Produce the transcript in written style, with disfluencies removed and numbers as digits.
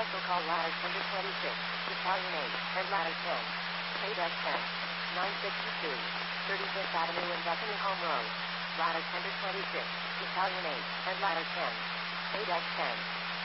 Special call ladder tender 26, Battalion 8, and ladder 10. Paydeck 10, 962, 35th Avenue and Bethany Home Road. Ladder tender 26, Battalion 8, and ladder 10. Paydeck 10.